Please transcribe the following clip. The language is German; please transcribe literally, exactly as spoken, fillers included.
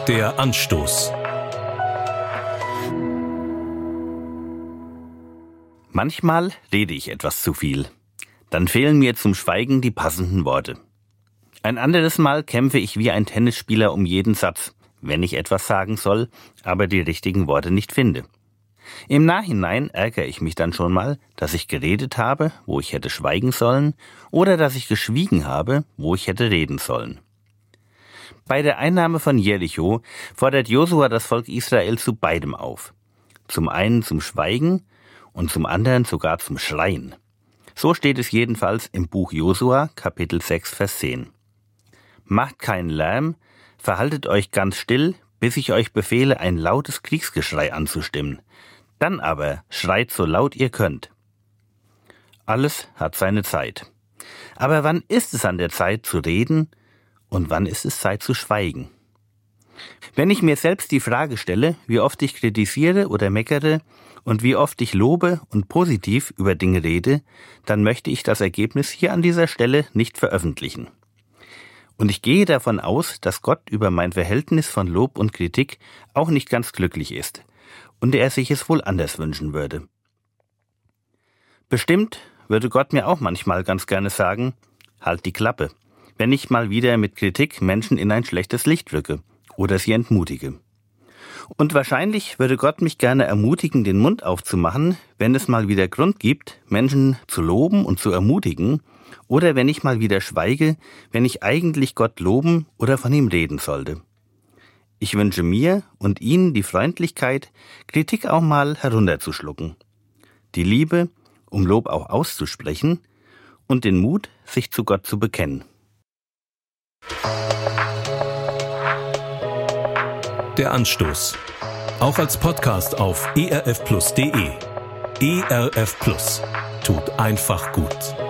Der Anstoß. Manchmal rede ich etwas zu viel. Dann fehlen mir zum Schweigen die passenden Worte. Ein anderes Mal kämpfe ich wie ein Tennisspieler um jeden Satz, wenn ich etwas sagen soll, aber die richtigen Worte nicht finde. Im Nachhinein ärgere ich mich dann schon mal, dass ich geredet habe, wo ich hätte schweigen sollen, oder dass ich geschwiegen habe, wo ich hätte reden sollen. Bei der Einnahme von Jericho fordert Josua das Volk Israel zu beidem auf. Zum einen zum Schweigen und zum anderen sogar zum Schreien. So steht es jedenfalls im Buch Josua, Kapitel sechs, Vers zehn. Macht keinen Lärm, verhaltet euch ganz still, bis ich euch befehle, ein lautes Kriegsgeschrei anzustimmen. Dann aber schreit so laut ihr könnt. Alles hat seine Zeit. Aber wann ist es an der Zeit zu reden und wann ist es Zeit zu schweigen? Wenn ich mir selbst die Frage stelle, wie oft ich kritisiere oder meckere und wie oft ich lobe und positiv über Dinge rede, dann möchte ich das Ergebnis hier an dieser Stelle nicht veröffentlichen. Und ich gehe davon aus, dass Gott über mein Verhältnis von Lob und Kritik auch nicht ganz glücklich ist und er sich es wohl anders wünschen würde. Bestimmt würde Gott mir auch manchmal ganz gerne sagen, halt die Klappe, wenn ich mal wieder mit Kritik Menschen in ein schlechtes Licht rücke oder sie entmutige. Und wahrscheinlich würde Gott mich gerne ermutigen, den Mund aufzumachen, wenn es mal wieder Grund gibt, Menschen zu loben und zu ermutigen, oder wenn ich mal wieder schweige, wenn ich eigentlich Gott loben oder von ihm reden sollte. Ich wünsche mir und Ihnen die Freundlichkeit, Kritik auch mal herunterzuschlucken, die Liebe, um Lob auch auszusprechen und den Mut, sich zu Gott zu bekennen. Der Anstoß. Auch als Podcast auf e r f plus punkt d e. E R F Plus. Tut einfach gut.